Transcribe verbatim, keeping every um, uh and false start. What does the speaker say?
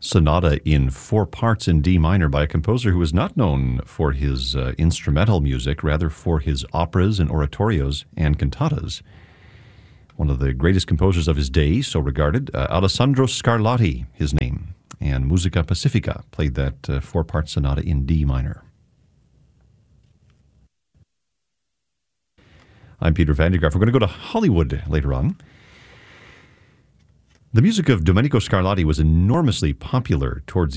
Sonata in four parts in D minor by a composer who is not known for his uh, instrumental music, rather for his operas and oratorios and cantatas. One of the greatest composers of his day, so regarded, uh, Alessandro Scarlatti, his name, and Musica Pacifica played that uh, four-part sonata in D minor. I'm Peter Van de Graaf. We're going to go to Hollywood later on. The music of Domenico Scarlatti was enormously popular towards